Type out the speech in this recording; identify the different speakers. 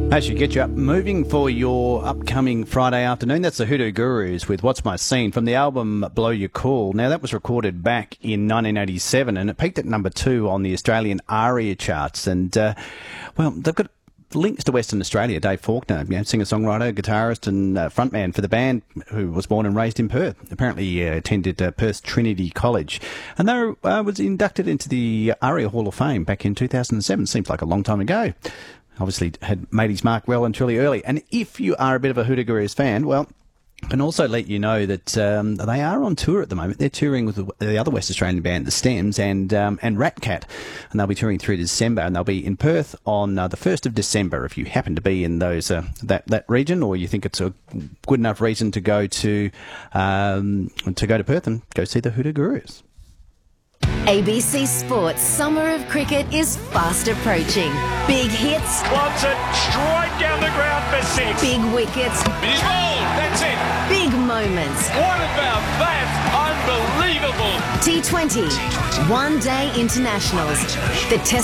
Speaker 1: That should get you up moving for your upcoming Friday afternoon. That's the Hoodoo Gurus with What's My Scene from the album Blow Your Cool. Now, that was recorded back in 1987 and it peaked at number 2 on the Australian ARIA charts. And, well, they've got links to Western Australia. Dave Faulkner, singer-songwriter, guitarist and frontman for the band, who was born and raised in Perth. Apparently attended Perth Trinity College. And they was inducted into the ARIA Hall of Fame back in 2007. Seems like a long time ago. Obviously had made his mark well and truly early. And if you are a bit of a Hoodoo Gurus fan, well, I can also let you know that they are on tour at the moment. They're touring with the other West Australian band, The Stems, and Rat Cat. And they'll be touring through December. And they'll be in Perth on the 1st of December. If you happen to be in those that region, or you think it's a good enough reason to go to Perth and go see the Hoodoo Gurus.
Speaker 2: ABC Sports Summer of Cricket is fast approaching. Big hits.
Speaker 3: Wants it straight down the ground for 6.
Speaker 2: Big wickets.
Speaker 3: He's bowled. That's it.
Speaker 2: Big moments.
Speaker 3: What about that? Unbelievable.
Speaker 2: T20. One-day internationals. The Test